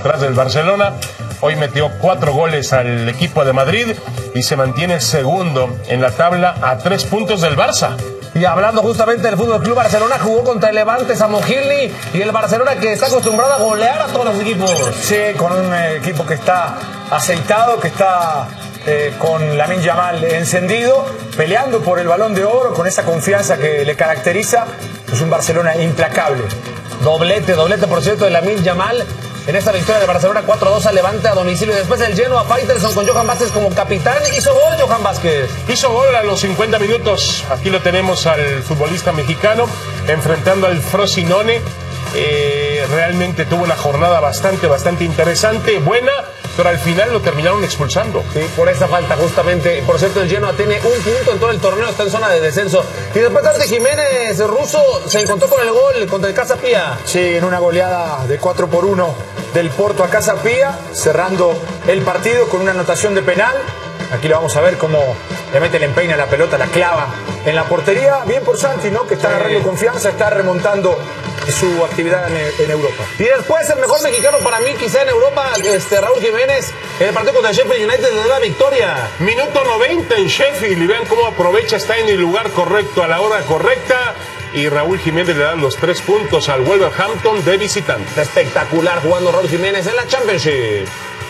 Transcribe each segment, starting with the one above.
atrás del Barcelona. Hoy metió 4 goles al equipo de Madrid y se mantiene segundo en la tabla a 3 puntos del Barça. Y hablando justamente del Fútbol Club Barcelona, jugó contra el Levante Samogili y el Barcelona que está acostumbrado a golear a todos los equipos. Sí, con un equipo que está aceitado, que está con Lamine Yamal encendido, peleando por el Balón de Oro, con esa confianza que le caracteriza. Es un Barcelona implacable. Doblete por cierto de Lamine Yamal en esta victoria de Barcelona 4-2 al Levante a domicilio. Después el Genoa Faitelson con Johan Vázquez como capitán. Hizo gol Johan Vázquez. Hizo gol a los 50 minutos. Aquí lo tenemos al futbolista mexicano enfrentando al Frosinone. Realmente tuvo una jornada bastante interesante, buena, pero al final lo terminaron expulsando. Sí, por esa falta justamente. Por cierto, el Genoa tiene un punto en todo el torneo, está en zona de descenso. Y después Dante Jiménez, ruso, se encontró con el gol contra el Casa Pia. Sí, en una goleada de 4-1 del Porto a Casa Pia, cerrando el partido con una anotación de penal. Aquí lo vamos a ver cómo le mete el empeine a la pelota, la clava en la portería. Bien por Santi, ¿no? Que está agarrando confianza, está remontando su actividad en Europa. Y después el mejor mexicano para mí quizá en Europa, Raúl Jiménez, en el partido contra el Sheffield United le da la victoria. Minuto 90 en Sheffield y vean cómo aprovecha, está en el lugar correcto a la hora correcta. Y Raúl Jiménez le da los 3 puntos al Wolverhampton de visitante. Espectacular jugando Raúl Jiménez en la Championship.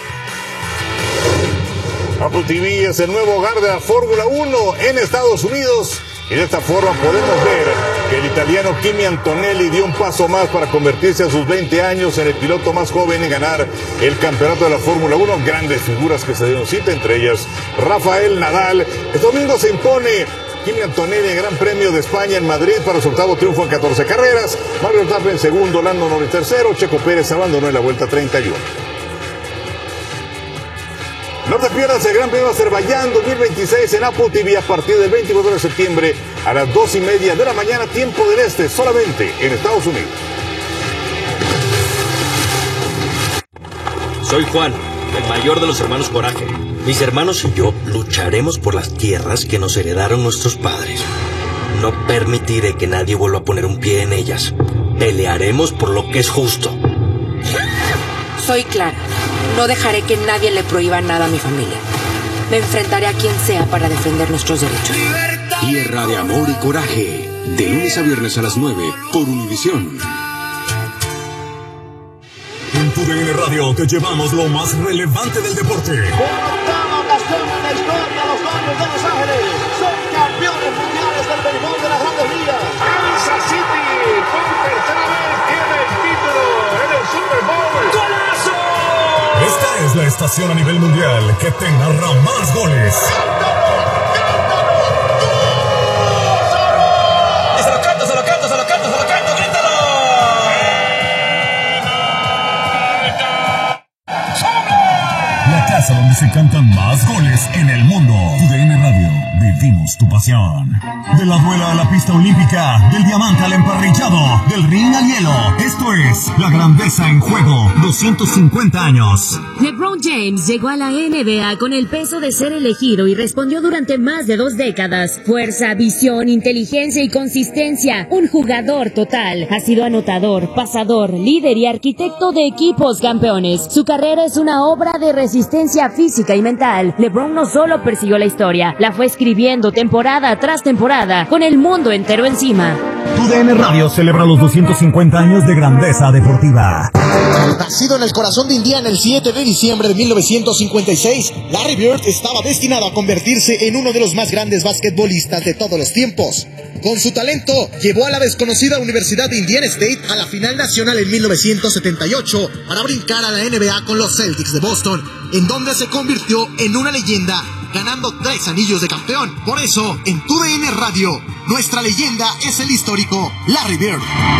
Apple TV es el nuevo hogar de la Fórmula 1 en Estados Unidos y de esta forma podemos ver que el italiano Kimi Antonelli dio un paso más para convertirse a sus 20 años en el piloto más joven en ganar el campeonato de la Fórmula 1. Grandes figuras que se dieron cita, entre ellas Rafael Nadal. El domingo se impone Kimi Antonelli en Gran Premio de España en Madrid para su octavo triunfo en 14 carreras. Mario Verstappen en segundo, Lando Norris tercero, Checo Pérez abandonó en la vuelta 31. No te pierdas el Gran Premio de Azerbaiyán 2026 en Apple TV a partir del 24 de septiembre a las 2:30 de la mañana, tiempo del este, solamente en Estados Unidos. Soy Juan, el mayor de los hermanos Coraje. Mis hermanos y yo lucharemos por las tierras que nos heredaron nuestros padres. No permitiré que nadie vuelva a poner un pie en ellas. Pelearemos por lo que es justo. Soy Clara. No dejaré que nadie le prohíba nada a mi familia. Me enfrentaré a quien sea para defender nuestros derechos. Tierra de amor y coraje. De lunes a viernes a las 9 por Univisión. En TUDN Radio te llevamos lo más relevante del deporte. Por octava ocasión en la historia, los Dodgers de Los Ángeles son campeones mundiales del béisbol de las Grandes Ligas. Kansas City por tercera vez tiene el título en el Super Bowl. ¡Golazo! Esta es la estación a nivel mundial que te narra más goles. ¡Se lo canto, grítalo! La casa donde se cantan más goles en el mundo. TUDN Radio, vivimos tu pasión. De la duela a la pista olímpica, del diamante al emparrillado, del ring al hielo. Esto es la grandeza en juego, 250 años. LeBron James llegó a la NBA con el peso de ser elegido y respondió durante más de 2 décadas. Fuerza, visión, inteligencia y consistencia. Un jugador total. Ha sido anotador, pasador, líder y arquitecto de equipos campeones. Su carrera es una obra de resistencia física y mental. LeBron no solo persiguió la historia, la fue escribiendo temporada tras temporada, con el mundo entero encima. TUDN Radio celebra los 250 años de grandeza deportiva. Nacido en el corazón de Indiana el 7 de diciembre de 1956, Larry Bird estaba destinado a convertirse en uno de los más grandes basquetbolistas de todos los tiempos. Con su talento, llevó a la desconocida Universidad de Indiana State a la final nacional en 1978 para brincar a la NBA con los Celtics de Boston, en donde se convirtió en una leyenda, ganando 3 anillos de campeón. Por eso, en TUDN Radio, nuestra leyenda es el histórico Larry Bird.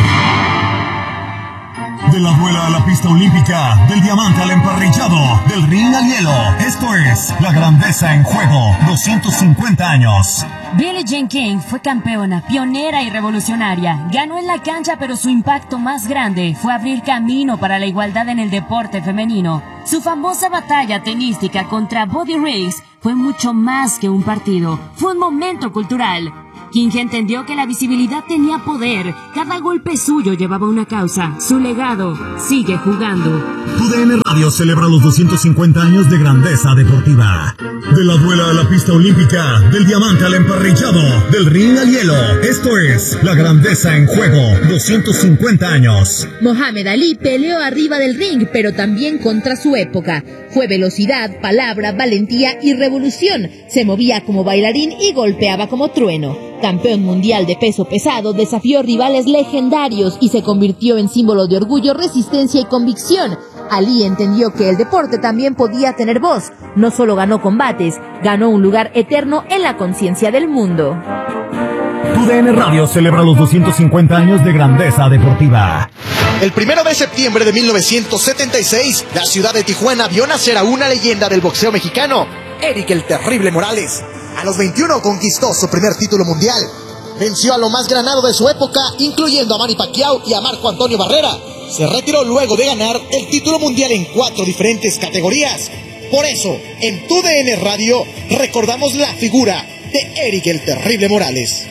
De la duela a la pista olímpica, del diamante al emparrillado, del ring al hielo. Esto es la grandeza en juego, 250 años. Billie Jean King fue campeona, pionera y revolucionaria. Ganó en la cancha, pero su impacto más grande fue abrir camino para la igualdad en el deporte femenino. Su famosa batalla tenística contra Buddy Riggs fue mucho más que un partido. Fue un momento cultural. King entendió que la visibilidad tenía poder. Cada golpe suyo llevaba una causa. Su legado sigue jugando. TUDN Radio celebra los 250 años de grandeza deportiva. De la duela a la pista olímpica, del diamante al emparrillado, del ring al hielo. Esto es la grandeza en juego. 250 años. Mohamed Ali peleó arriba del ring, pero también contra su época. Fue velocidad, palabra, valentía y revolución. Se movía como bailarín y golpeaba como trueno. Campeón mundial de peso pesado, desafió rivales legendarios y se convirtió en símbolo de orgullo, resistencia y convicción. Ali entendió que el deporte también podía tener voz. No solo ganó combates, ganó un lugar eterno en la conciencia del mundo. TUDN Radio celebra los 250 años de grandeza deportiva. El 1 de septiembre de 1976, la ciudad de Tijuana vio nacer a una leyenda del boxeo mexicano, Eric el Terrible Morales. A los 21 conquistó su primer título mundial. Venció a lo más granado de su época, incluyendo a Manny Pacquiao y a Marco Antonio Barrera. Se retiró luego de ganar el título mundial en 4 diferentes categorías. Por eso, en TUDN Radio, recordamos la figura de Eric el Terrible Morales.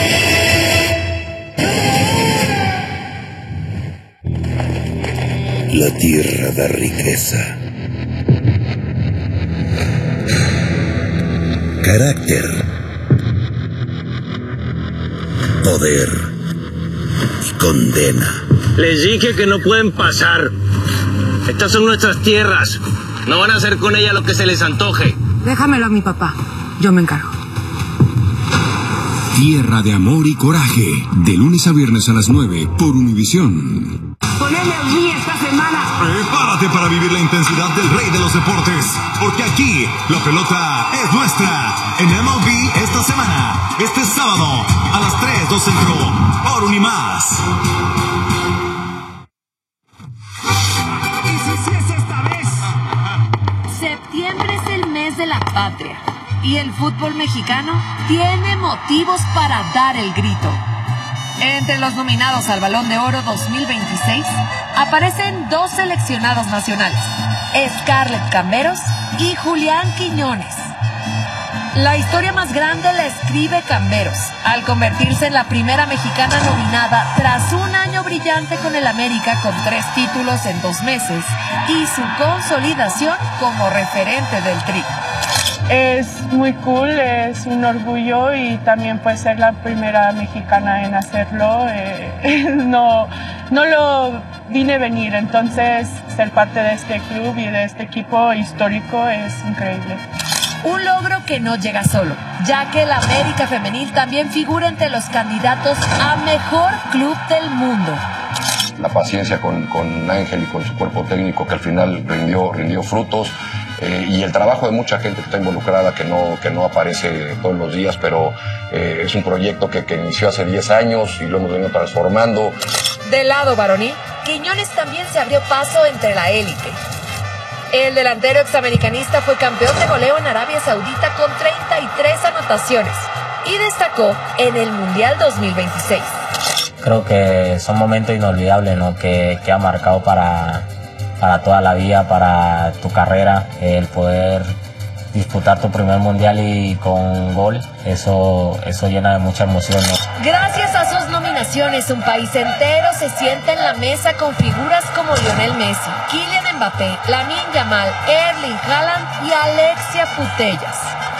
La tierra da riqueza, carácter, poder y condena. Les dije que no pueden pasar. Estas son nuestras tierras. No van a hacer con ellas lo que se les antoje. Déjamelo a mi papá. Yo me encargo. Tierra de amor y coraje. De lunes a viernes a las 9 por Univisión. Con MLB esta semana. Prepárate para vivir la intensidad del rey de los deportes, porque aquí la pelota es nuestra. En MLB esta semana, este sábado a las 3:02 Centro por Unimás. ¿Y si es esta vez? Septiembre es el mes de la patria y el fútbol mexicano tiene motivos para dar el grito. Entre los nominados al Balón de Oro 2026 aparecen 2 seleccionados nacionales, Scarlett Camberos y Julián Quiñones. La historia más grande la escribe Camberos, al convertirse en la primera mexicana nominada tras un año brillante con el América con 3 títulos en 2 meses y su consolidación como referente del Tri. Es muy cool, es un orgullo y también pues ser la primera mexicana en hacerlo. No lo vine venir, entonces ser parte de este club y de este equipo histórico es increíble. Un logro que no llega solo, ya que el América Femenil también figura entre los candidatos a mejor club del mundo. La paciencia con Ángel y con su cuerpo técnico que al final rindió frutos. Y el trabajo de mucha gente que está involucrada, que no aparece todos los días, pero es un proyecto que inició hace 10 años y lo hemos venido transformando. Del lado varonil, Quiñones también se abrió paso entre la élite. El delantero examericanista fue campeón de goleo en Arabia Saudita con 33 anotaciones y destacó en el Mundial 2026. Creo que son momentos inolvidables, ¿no? que ha marcado para toda la vida, para tu carrera, el poder disputar tu primer mundial y con gol, eso llena de mucha emoción, ¿no? Gracias a sus nominaciones, un país entero se sienta en la mesa con figuras como Lionel Messi, Kylian Mbappé, Lamine Yamal, Erling Haaland y Alexia Putellas.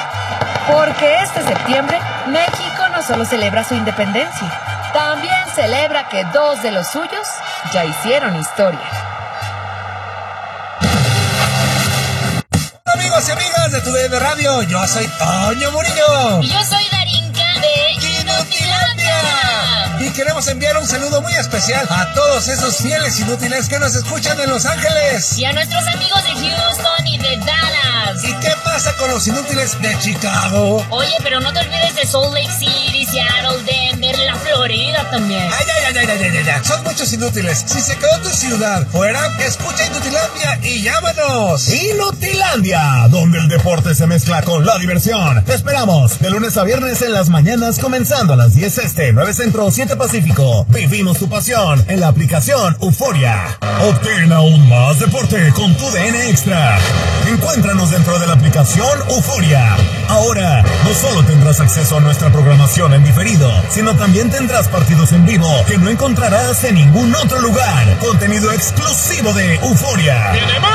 Porque este septiembre, México no solo celebra su independencia, también celebra que 2 de los suyos ya hicieron historia. Amigos y amigas de TUDN Radio, yo soy Toño Murillo. Y yo soy Darinka de Inutilandia. Y queremos enviar un saludo muy especial a todos esos fieles inútiles que nos escuchan en Los Ángeles. Y a nuestros amigos de Houston y de Dallas. ¿Y qué pasa con los inútiles de Chicago? Oye, pero no te olvides de Salt Lake City, Seattle, Denver, la Florida también. Ay. Son muchos inútiles. Si se quedó tu ciudad fuera, escucha Inutilandia y llámanos. Inutilandia, donde el deporte se mezcla con la diversión. Te esperamos de lunes a viernes en las mañanas, comenzando a las 10 este, 9 centro, 7 pacífico. Vivimos tu pasión en la aplicación Euforia. Obtén aún más deporte con TUDN Extra. Encuéntranos dentro de la aplicación Euforia. Ahora, no solo tendrás acceso a nuestra programación en diferido, sino también tendrás partidos en vivo que no encontrarás en ningún otro lugar. Contenido exclusivo de Euforia.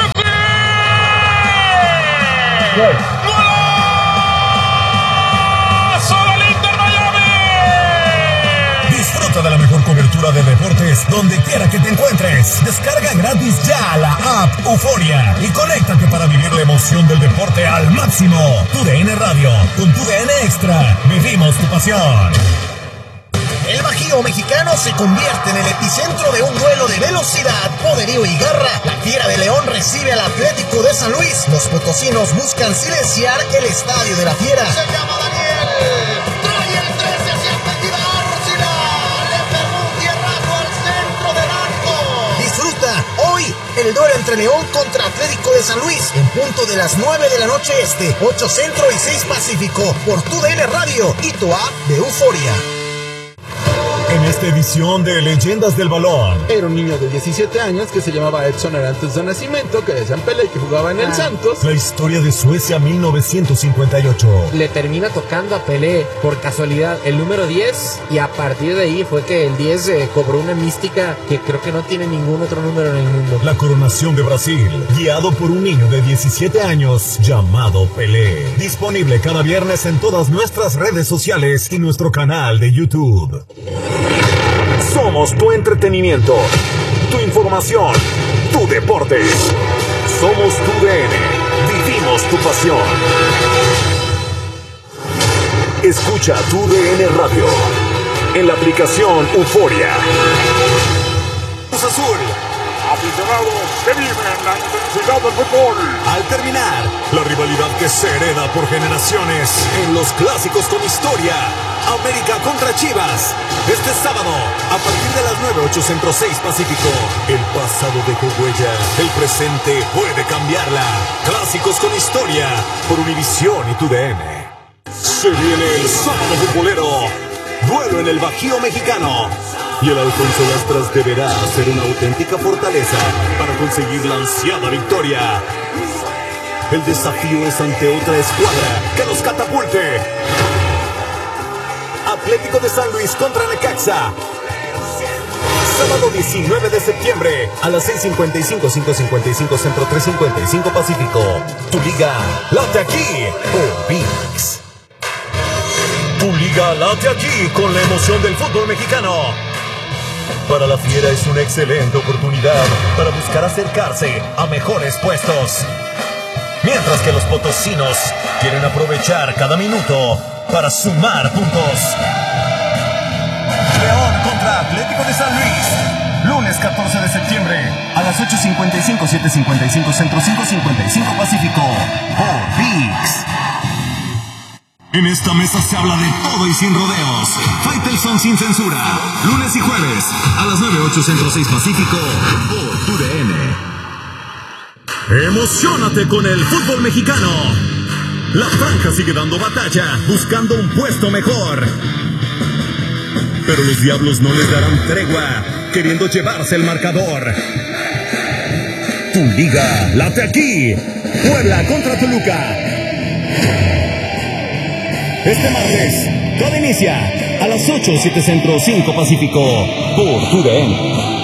Disfruta de la mejor cobertura de deportes donde quiera que te encuentres. Descarga gratis ya la app Euforia y conéctate para vivir la emoción del deporte al máximo. TUDN Radio, con TUDN Extra, vivimos tu pasión. El Bajío mexicano se convierte en el epicentro de un duelo de velocidad, poderío y garra. La Fiera de León recibe al Atlético de San Luis. Los potosinos buscan silenciar el estadio de la Fiera. Se llama Daniel. Trae el 13 hacia Petida Árcila. Le pegó un tierrazo al centro del arco. Disfruta hoy el duelo entre León contra Atlético de San Luis en punto de las 9 de la noche este, 8 centro y 6 pacífico por TUDN Radio y tu app de Euforia. En esta edición de Leyendas del Balón. Era un niño de 17 años que se llamaba Edson Arantes de nacimiento, que decían Pelé, que jugaba en el Santos. La historia de Suecia 1958. Le termina tocando a Pelé por casualidad el número 10 y a partir de ahí fue que el 10 cobró una mística que creo que no tiene ningún otro número en el mundo. La coronación de Brasil, guiado por un niño de 17 años llamado Pelé. Disponible cada viernes en todas nuestras redes sociales y nuestro canal de YouTube. Somos tu entretenimiento, tu información, tu deporte. Somos TUDN, vivimos tu pasión. Escucha TUDN Radio en la aplicación Euforia. Cruz Azul, aficionados que viven la intensidad del fútbol. Al terminar, la rivalidad que se hereda por generaciones en los clásicos con historia. América contra Chivas. Este sábado, a partir de las 9, 8 centro 6 pacífico. El pasado dejó huella, el presente puede cambiarla. Clásicos con historia, por Univisión y TUDN. Se viene el sábado futbolero. Duelo en el Bajío mexicano. Y el Alfonso Lastras deberá hacer una auténtica fortaleza para conseguir la ansiada victoria. El desafío es ante otra escuadra que los catapulte. Atlético de San Luis contra Necaxa. Sábado 19 de septiembre a las 6:55, 5:55 centro, 3:55 pacífico. Tu liga late aquí por ViX. Tu liga late aquí con la emoción del fútbol mexicano. Para la Fiera es una excelente oportunidad para buscar acercarse a mejores puestos. Mientras que los potosinos quieren aprovechar cada minuto para sumar puntos. León contra Atlético de San Luis. Lunes 14 de septiembre a las 8:55, 7:55 centro, 5:55 pacífico. Por ViX. En esta mesa se habla de todo y sin rodeos. Faitelson sin censura. Lunes y jueves a las 9, 8 centro, 6 pacífico. Por TUDN. Emociónate con el fútbol mexicano. La franja sigue dando batalla, buscando un puesto mejor. Pero los diablos no les darán tregua, queriendo llevarse el marcador. Tu liga late aquí. Puebla contra Toluca. Este martes, todo inicia a las 8, 7 centro, 5 pacífico. Por TUDN.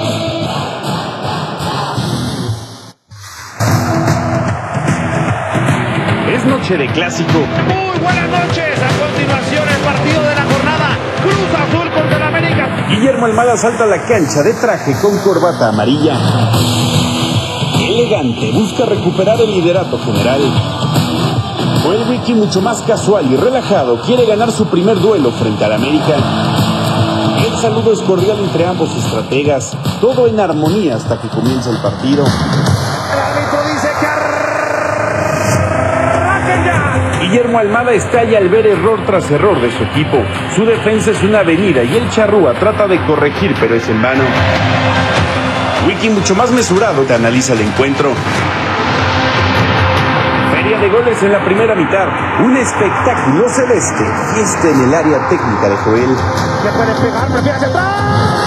Es noche de clásico. Muy buenas noches. A continuación, el partido de la jornada. Cruz Azul contra el América. Guillermo Almada salta a la cancha de traje con corbata amarilla. Elegante, busca recuperar el liderato general. Joel Wiki, mucho más casual y relajado, quiere ganar su primer duelo frente al América. El saludo es cordial entre ambos estrategas. Todo en armonía hasta que comienza el partido. El árbitro dice que arranquen ya. Guillermo Almada estalla al ver error tras error de su equipo. Su defensa es una avenida y el charrúa trata de corregir, pero es en vano. Wiki, mucho más mesurado, te analiza el encuentro. Feria de goles en la primera mitad. Un espectáculo celeste. Fiesta en el área técnica de Joel. Le puede pegar, prefiere hacia atrás.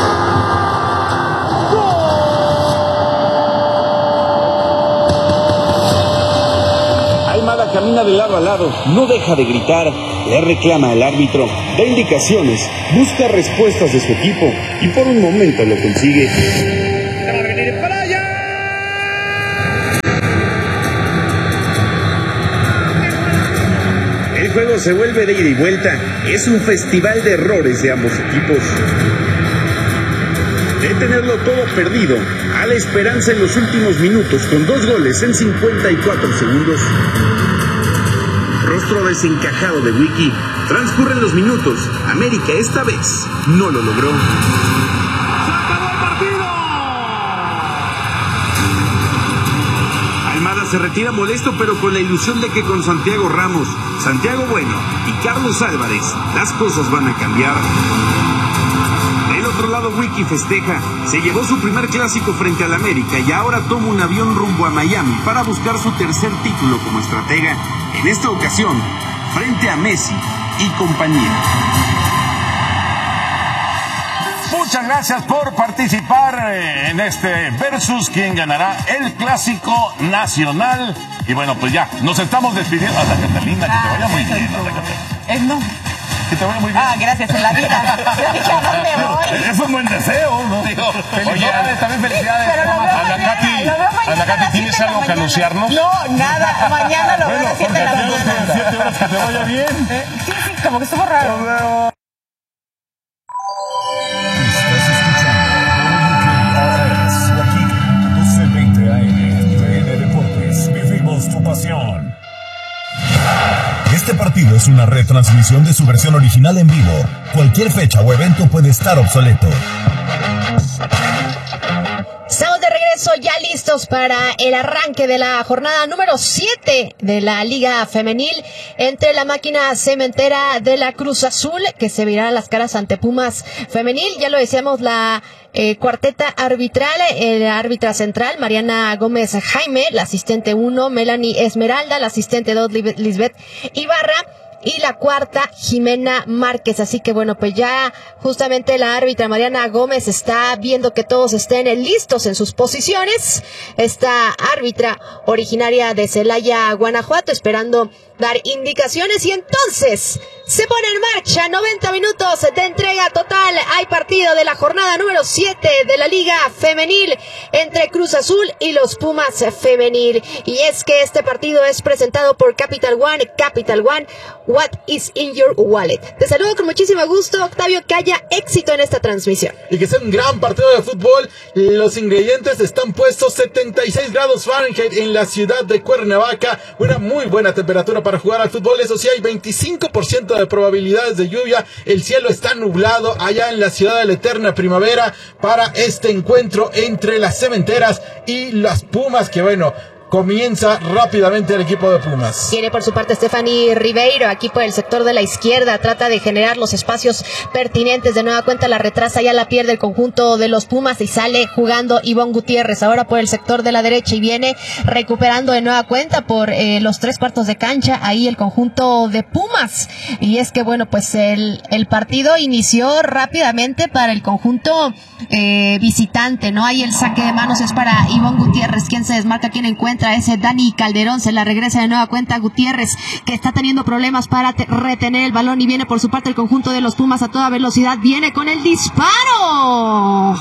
camina de lado a lado, no deja de gritar, le reclama al árbitro, da indicaciones, busca respuestas de su equipo y por un momento lo consigue. El juego se vuelve de ida y vuelta, es un festival de errores de ambos equipos. De tenerlo todo perdido, a la esperanza en los últimos minutos con 2 goles en 54 segundos. Rostro desencajado de Wiki. Transcurren los minutos. América esta vez no lo logró. ¡Se acabó el partido! Almada se retira molesto, pero con la ilusión de que con Santiago Ramos, Santiago Bueno y Carlos Álvarez las cosas van a cambiar. Del otro lado, Wiki festeja. Se llevó su primer clásico frente al América y ahora toma un avión rumbo a Miami para buscar su tercer título como estratega. En esta ocasión, frente a Messi y compañía. Muchas gracias por participar en este versus. ¿Quién ganará el Clásico Nacional? Y bueno, pues ya, nos estamos despidiendo. Hasta Catalina, que te vaya muy bien. No. Que te vaya muy bien. Gracias en la vida. Ya no me voy. Es un buen deseo, ¿no? Digo, felicidades, también felicidades. Ana Katy, ¿tienes algo que anunciarnos? No, nada. Mañana lo veo a las 7 de la mañana. 7 horas, que te vaya bien. Sí, como que estuvo raro. Nos vemos. Tu pasión. Este partido es una retransmisión de su versión original en vivo. Cualquier fecha o evento puede estar obsoleto. Estamos de regreso ya listos para el arranque de la jornada número 7 de la Liga Femenil entre la máquina cementera de la Cruz Azul, que se virará las caras ante Pumas Femenil. Ya lo decíamos, la cuarteta arbitral, la árbitra central, Mariana Gómez Jaime, la asistente 1, Melanie Esmeralda, la asistente 2, Lisbeth Ibarra, y la cuarta, Jimena Márquez. Así que bueno, pues ya justamente la árbitra Mariana Gómez está viendo que todos estén listos en sus posiciones. Esta árbitra originaria de Celaya, Guanajuato, esperando dar indicaciones, y entonces se pone en marcha 90 minutos de entrega total. Hay partido de la jornada número 7 de la Liga Femenil entre Cruz Azul y los Pumas Femenil. Y es que este partido es presentado por Capital One. Capital One, what is in your wallet. Te saludo con muchísimo gusto, Octavio, que haya éxito en esta transmisión. Y que sea un gran partido de fútbol. Los ingredientes están puestos: 76 grados Fahrenheit en la ciudad de Cuernavaca. Una muy buena temperatura para jugar al fútbol. Eso sí, hay 25% de probabilidades de lluvia. El cielo está nublado allá en la ciudad de la eterna primavera para este encuentro entre las cementeras y las Pumas, que bueno, comienza rápidamente el equipo de Pumas. Tiene por su parte Stephanie Ribeiro, aquí por el sector de la izquierda, trata de generar los espacios pertinentes. De nueva cuenta la retrasa, ya la pierde el conjunto de los Pumas y sale jugando Ivonne Gutiérrez ahora por el sector de la derecha, y viene recuperando de nueva cuenta por los 3/4 de cancha ahí el conjunto de Pumas. Y es que bueno, pues el partido inició rápidamente para el conjunto visitante, ¿no? Ahí el saque de manos es para Ivonne Gutiérrez, quien se desmarca, quien encuentra ese Dani Calderón, se la regresa de nueva cuenta Gutiérrez, que está teniendo problemas para retener el balón, y viene por su parte el conjunto de los Pumas a toda velocidad, viene con el disparo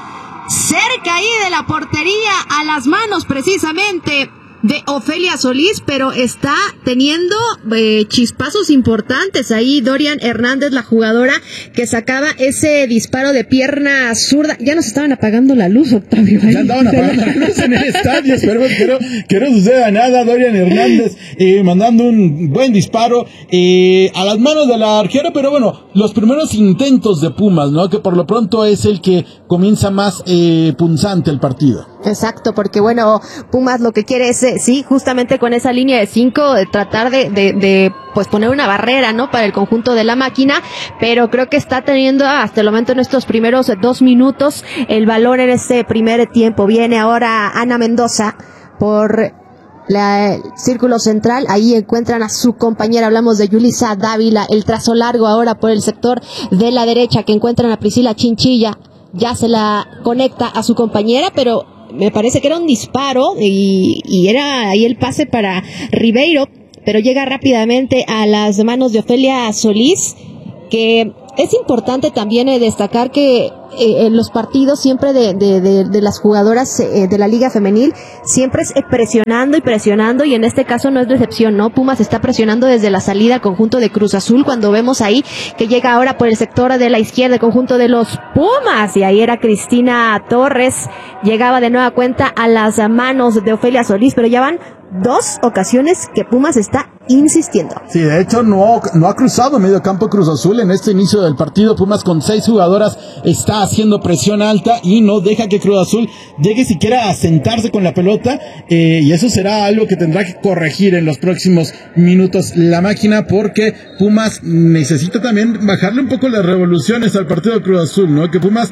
cerca ahí de la portería, a las manos precisamente de Ofelia Solís, pero está teniendo chispazos importantes ahí Dorian Hernández, la jugadora que sacaba ese disparo de pierna zurda. Ya nos estaban apagando la luz, Octavio. Ya andaban apagando la luz en el estadio, esperemos que no suceda nada. Dorian Hernández mandando un buen disparo a las manos de la arquera, pero bueno, los primeros intentos de Pumas, ¿no? Que por lo pronto es el que comienza más punzante el partido. Exacto, porque bueno, Pumas lo que quiere es, sí, justamente con esa línea de 5, tratar de pues poner una barrera, ¿no? Para el conjunto de la máquina, pero creo que está teniendo hasta el momento en estos primeros 2 minutos el valor en este primer tiempo. Viene ahora Ana Mendoza por el círculo central, ahí encuentran a su compañera, hablamos de Yulisa Dávila, el trazo largo ahora por el sector de la derecha, que encuentran a Priscila Chinchilla, ya se la conecta a su compañera, pero me parece que era un disparo y era ahí el pase para Ribeiro, pero llega rápidamente a las manos de Ofelia Solís, que es importante también destacar que los partidos siempre de las jugadoras de la Liga Femenil siempre es presionando y en este caso no es decepción, ¿no? Pumas está presionando desde la salida al conjunto de Cruz Azul, cuando vemos ahí que llega ahora por el sector de la izquierda el conjunto de los Pumas, y ahí era Cristina Torres, llegaba de nueva cuenta a las manos de Ofelia Solís, pero ya van 2 ocasiones que Pumas está insistiendo. Sí, de hecho no ha cruzado medio campo Cruz Azul en este inicio del partido. Pumas con 6 jugadoras está haciendo presión alta y no deja que Cruz Azul llegue siquiera a sentarse con la pelota, y eso será algo que tendrá que corregir en los próximos minutos la máquina, porque Pumas necesita también bajarle un poco las revoluciones al partido de Cruz Azul, ¿no? Que Pumas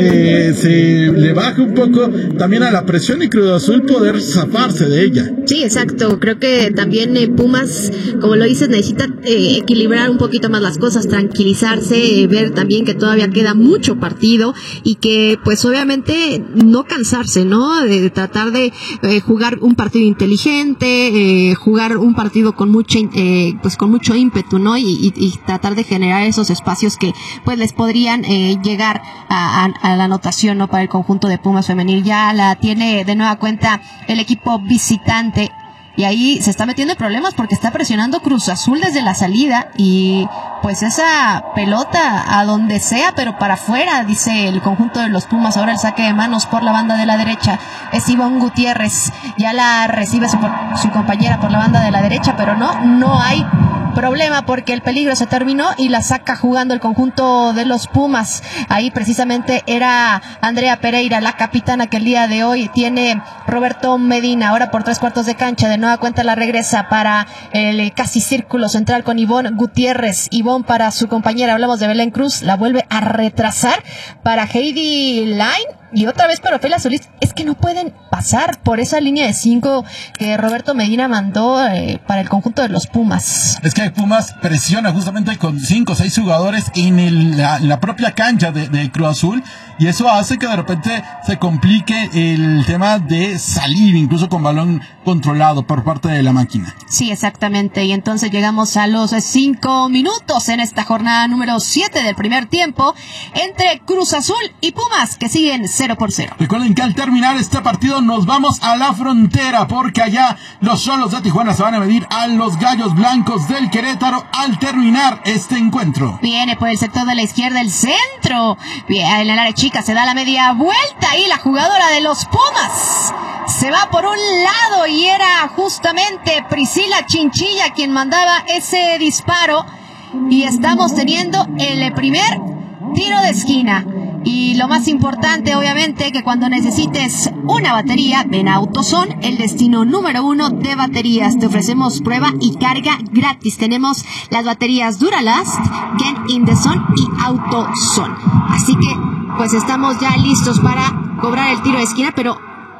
se le baje un poco también a la presión y Cruz Azul poder zafarse de ella. Sí, exacto. Creo que también Pumas, como lo dices, necesita equilibrar un poquito más las cosas, tranquilizarse, ver también que todavía queda mucho partido y que pues obviamente no cansarse, ¿no? De tratar de jugar un partido inteligente, jugar un partido con mucho ímpetu, ¿no? Y tratar de generar esos espacios que pues les podrían llegar a la anotación, ¿no? Para el conjunto de Pumas femenil. Ya la tiene de nueva cuenta el equipo visitante. Y ahí se está metiendo en problemas porque está presionando Cruz Azul desde la salida y pues esa pelota a donde sea, pero para afuera, dice el conjunto de los Pumas. Ahora el saque de manos por la banda de la derecha es Ivonne Gutiérrez, ya la recibe su compañera por la banda de la derecha, pero no hay problema porque el peligro se terminó y la saca jugando el conjunto de los Pumas. Ahí precisamente era Andrea Pereira, la capitana, que el día de hoy tiene Roberto Medina. Ahora por 3/4 de cancha, de nueva cuenta la regresa para el casi círculo central con Ivonne Gutiérrez. Ivonne para su compañera, hablamos de Belén Cruz, la vuelve a retrasar para Heidi Line. Y otra vez para Ofelia Solís. Es que no pueden pasar por esa línea de 5 que Roberto Medina mandó para el conjunto de los Pumas. Es que Pumas presiona justamente con 5 o 6 jugadores en la propia cancha de Cruz Azul, y eso hace que de repente se complique el tema de salir incluso con balón controlado por parte de la máquina. Sí, exactamente. Y entonces llegamos a los 5 minutos en esta jornada número 7 del primer tiempo entre Cruz Azul y Pumas, que siguen 0-0. Recuerden que al terminar este partido nos vamos a la frontera, porque allá los Xolos de Tijuana se van a medir a los Gallos Blancos del Querétaro al terminar este encuentro. Viene por el sector de la izquierda el centro. Bien, en el área chica se da la media vuelta y la jugadora de los Pumas se va por un lado y era justamente Priscila Chinchilla quien mandaba ese disparo. Y estamos teniendo el primer tiro de esquina. Y lo más importante, obviamente, que cuando necesites una batería, ven a AutoZone, el destino número 1 de baterías. Te ofrecemos prueba y carga gratis. Tenemos las baterías Duralast, Get in the Zone y AutoZone. Así que, pues estamos ya listos para cobrar el tiro de esquina, pero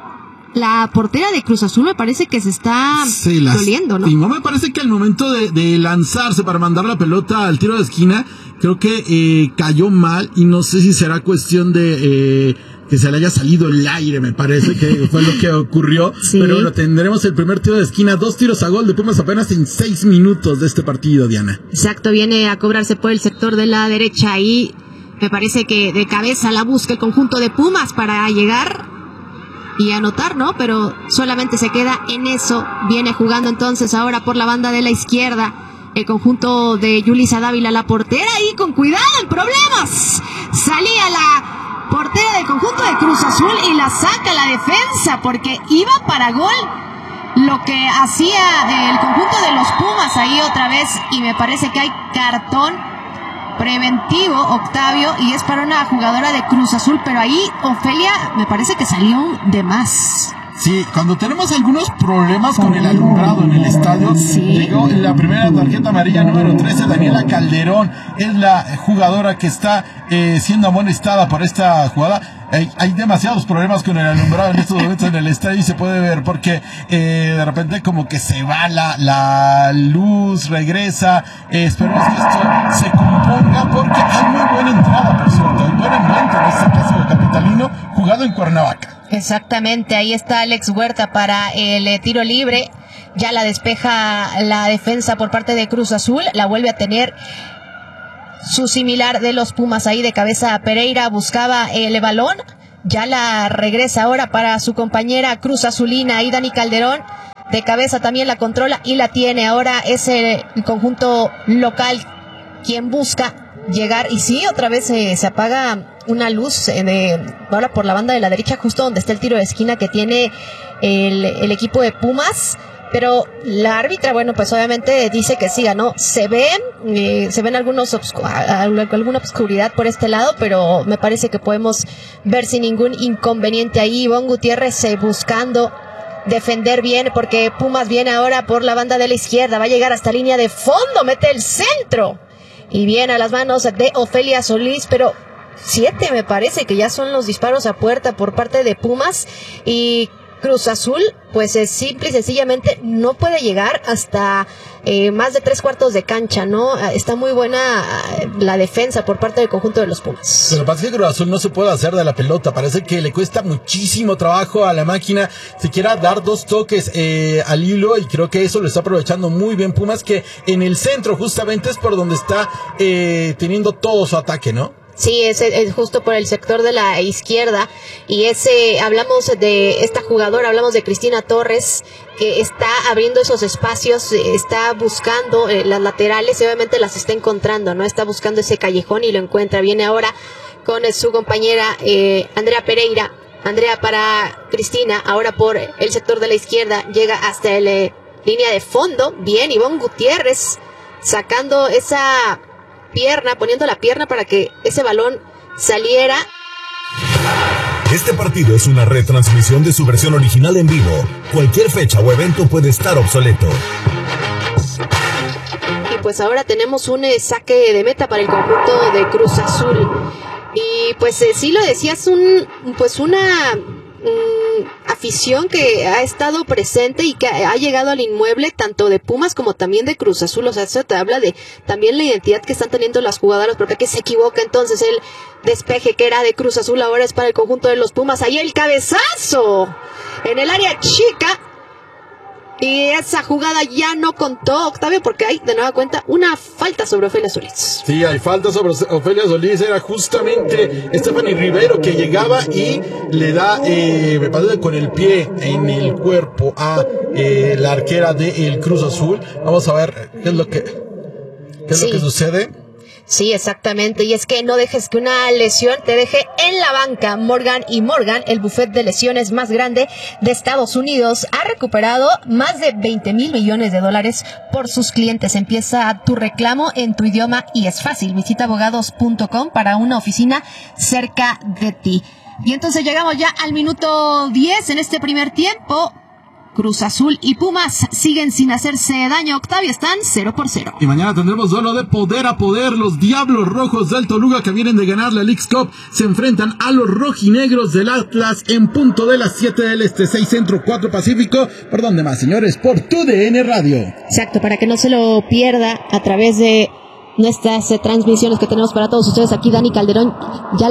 la portera de Cruz Azul me parece que se está doliendo, ¿no? Y no me parece que al momento de lanzarse para mandar la pelota al tiro de esquina, creo que cayó mal, y no sé si será cuestión de que se le haya salido el aire, me parece que fue lo que ocurrió. Sí. Pero bueno, tendremos el primer tiro de esquina, 2 tiros a gol de Pumas apenas en 6 minutos de este partido, Diana. Exacto, viene a cobrarse por el sector de la derecha y me parece que de cabeza la busca el conjunto de Pumas para llegar y anotar, ¿no? Pero solamente se queda en eso. Viene jugando entonces ahora por la banda de la izquierda el conjunto de Yulisa Dávila, la portera, y con cuidado en problemas. Salía la portera del conjunto de Cruz Azul y la saca la defensa porque iba para gol lo que hacía el conjunto de los Pumas ahí otra vez, y me parece que hay cartón preventivo, Octavio, y es para una jugadora de Cruz Azul, pero ahí Ofelia me parece que salió de más. Sí, cuando tenemos algunos problemas con el alumbrado en el estadio, llegó la primera tarjeta amarilla número 13, Daniela Calderón, es la jugadora que está siendo amonestada por esta jugada. Hay demasiados problemas con el alumbrado en estos momentos en el estadio, y se puede ver porque de repente como que se va la luz, regresa. Esperemos que esto se componga porque hay muy buena entrada, por cierto, hay buen ambiente en este clásico capitalino jugado en Cuernavaca. Exactamente, ahí está Alex Huerta para el tiro libre. ya la despeja la defensa por parte de Cruz Azul, la vuelve a tener su similar de los Pumas ahí de cabeza. Pereira buscaba el balón, ya la regresa ahora para su compañera Cruz Azulina, ahí Dani Calderón de cabeza también la controla y la tiene. Ahora es el conjunto local quien busca llegar, y sí, otra vez se apaga una luz ahora por la banda de la derecha, justo donde está el tiro de esquina que tiene el equipo de Pumas. Pero la árbitra, bueno, pues obviamente dice que siga, ¿no? Se ven alguna obscuridad por este lado, pero me parece que podemos ver sin ningún inconveniente ahí. Ivonne Gutiérrez buscando defender bien, porque Pumas viene ahora por la banda de la izquierda, va a llegar hasta línea de fondo, mete el centro y viene a las manos de Ofelia Solís, pero 7 me parece que ya son los disparos a puerta por parte de Pumas, y Cruz Azul, pues simple y sencillamente no puede llegar hasta más de 3/4 de cancha, ¿no? Está muy buena la defensa por parte del conjunto de los Pumas. Pero pasa que Cruz Azul no se puede hacer de la pelota, parece que le cuesta muchísimo trabajo a la máquina, siquiera dar 2 toques al hilo, y creo que eso lo está aprovechando muy bien Pumas, que en el centro justamente es por donde está teniendo todo su ataque, ¿no? Sí, es justo por el sector de la izquierda, y hablamos de esta jugadora, hablamos de Cristina Torres, que está abriendo esos espacios, está buscando las laterales, y obviamente las está encontrando, ¿no? Está buscando ese callejón y lo encuentra. Viene ahora con su compañera Andrea Pereira, Andrea para Cristina, ahora por el sector de la izquierda, llega hasta la línea de fondo. Bien, Ivonne Gutiérrez sacando esa pierna, poniendo la pierna para que ese balón saliera. Este partido es una retransmisión de su versión original en vivo. Cualquier fecha o evento puede estar obsoleto. Y pues ahora tenemos un saque de meta para el conjunto de Cruz Azul. Y pues sí lo decías, una afición que ha estado presente y que ha llegado al inmueble tanto de Pumas como también de Cruz Azul. O sea, eso te habla de también la identidad que están teniendo las jugadoras, porque aquí se equivoca entonces el despeje que era de Cruz Azul, ahora es para el conjunto de los Pumas. Ahí el cabezazo en el área chica, y esa jugada ya no contó, Octavio, porque hay de nueva cuenta una falta sobre Ofelia Solís. Sí, hay falta sobre Ofelia Solís. Era justamente Stephanie Rivero que llegaba y le da, me parece, con el pie en el cuerpo a la arquera del Cruz Azul. Vamos a ver qué es lo que sucede. Sí, exactamente, y es que no dejes que una lesión te deje en la banca. Morgan & Morgan, el bufet de lesiones más grande de Estados Unidos, ha recuperado más de $20,000 millones por sus clientes. Empieza tu reclamo en tu idioma y es fácil. Visita abogados.com para una oficina cerca de ti. Y entonces llegamos ya al minuto 10 en este primer tiempo. Cruz Azul y Pumas siguen sin hacerse daño, Octavio, están 0-0. Y mañana tendremos duelo de poder a poder. Los Diablos Rojos del Toluca, que vienen de ganar la Leagues Cup, se enfrentan a los rojinegros del Atlas en punto de las 7 del Este, 6 Centro, 4 Pacífico. ¿Por dónde más, señores? Por TUDN Radio. Exacto, para que no se lo pierda a través de nuestras transmisiones que tenemos para todos ustedes. Aquí Dani Calderón ya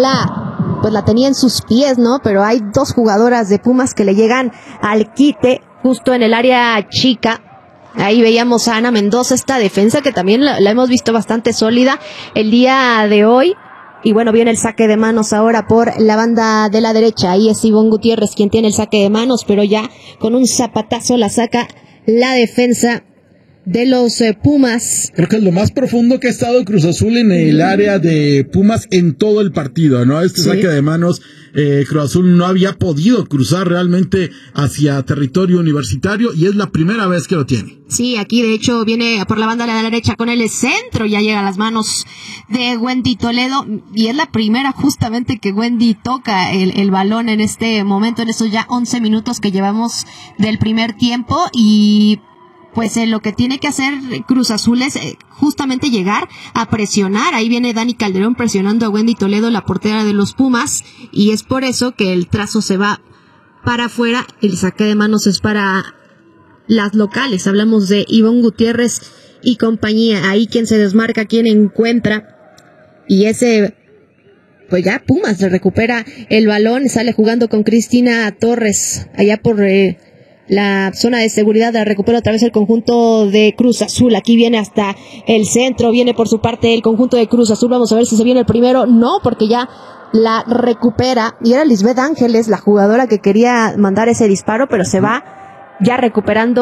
la tenía en sus pies, ¿no? Pero hay 2 jugadoras de Pumas que le llegan al quite justo en el área chica. Ahí veíamos a Ana Mendoza, esta defensa que también la hemos visto bastante sólida el día de hoy. Y bueno, viene el saque de manos ahora por la banda de la derecha. Ahí es Ivonne Gutiérrez quien tiene el saque de manos, pero ya con un zapatazo la saca la defensa de los Pumas. Creo que es lo más profundo que ha estado Cruz Azul en el área de Pumas en todo el partido, ¿no? Saque de manos, Cruz Azul no había podido cruzar realmente hacia territorio universitario, y es la primera vez que lo tiene. Sí, aquí de hecho viene por la banda de la derecha con el centro, ya llega a las manos de Wendy Toledo, y es la primera justamente que Wendy toca el balón en este momento, en estos ya 11 minutos que llevamos del primer tiempo. Y pues lo que tiene que hacer Cruz Azul es justamente llegar a presionar. Ahí viene Dani Calderón presionando a Wendy Toledo, la portera de los Pumas, y es por eso que el trazo se va para afuera. El saque de manos es para las locales. Hablamos de Ivonne Gutiérrez y compañía. Ahí quien se desmarca, quien encuentra, y pues ya Pumas le recupera el balón, sale jugando con Cristina Torres allá por la zona de seguridad, la recupera otra vez el conjunto de Cruz Azul. Aquí viene hasta el centro, viene por su parte el conjunto de Cruz Azul. Vamos a ver si se viene el primero. No, porque ya la recupera. Y era Lisbeth Ángeles, la jugadora que quería mandar ese disparo, pero se va ya recuperando